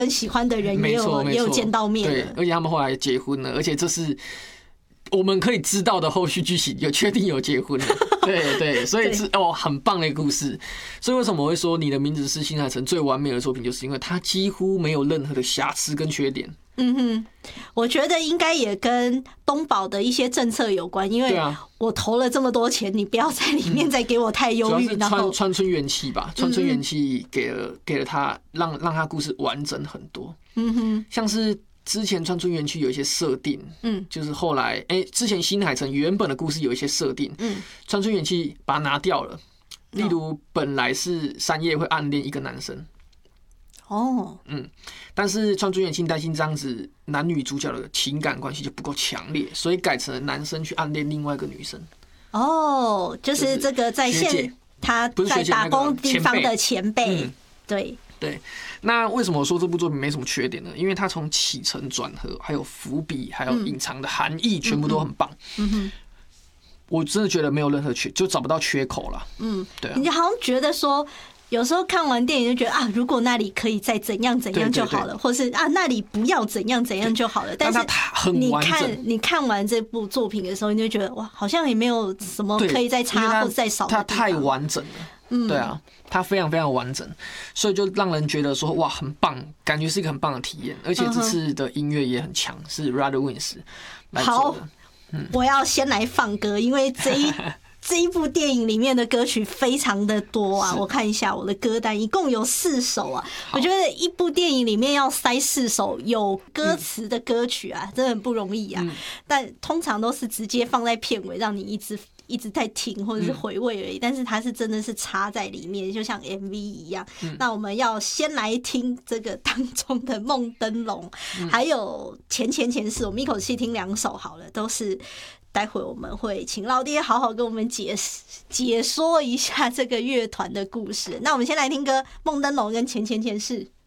跟喜欢的人也有见到面了。 对，而且他们后来结婚了，而且这是我们可以知道的后续剧情，有确定有结婚了。对对，所以是很棒的一个故事。所以为什么我会说你的名字是新海诚最完美的作品，就是因为它几乎没有任何的瑕疵跟缺点。 嗯哼，我觉得应该也跟东宝的一些政策有关，因为我投了这么多钱，你不要在里面再给我太忧郁。 主要是川村元气吧，川村元气给了他，让他故事完整很多。嗯哼，像是之前川村元气有一些设定，就是后来之前新海诚原本的故事有一些设定，川村元气把它拿掉了。例如本来是山叶会暗恋一个男生。但是川村元气担心这样子男女主角的情感关系就不够强烈，所以改成了男生去暗恋另外一个女生。 就是这个在他在打工地方的前辈。对。 那为什么我说这部作品没什么缺点呢？因为它从起承转合，还有伏笔，还有隐藏的含义，全部都很棒。我真的觉得没有任何就找不到缺口了。对啊。你好像觉得说，有时候看完电影就觉得如果那里可以再怎样怎样就好了，或是那里不要怎样怎样就好了。但是你看完这部作品的时候，你就觉得哇，好像也没有什么可以再差或再少的地方。 它太完整了。对啊，它非常非常完整，所以就让人觉得说哇，很棒，感觉是一个很棒的体验。而且这次的音乐也很强，是 RADWIMPS 来做的。 我要先来放歌，因为这一部电影里面的歌曲非常的多啊！我看一下我的歌单，一共有4首啊。我觉得一部电影里面要塞4首有歌词的歌曲啊，真的很不容易啊。但通常都是直接放在片尾，让你一直在听或者是回味而已。但是它是真的是插在里面，就像 MV 一样。那我们要先来听这个当中的《梦灯笼》，还有前世，我们一口气听2首好了，都是。待会我们会请老爹好好跟我们解说一下这个乐团的故事。那我们先来听歌《梦灯笼》跟前世。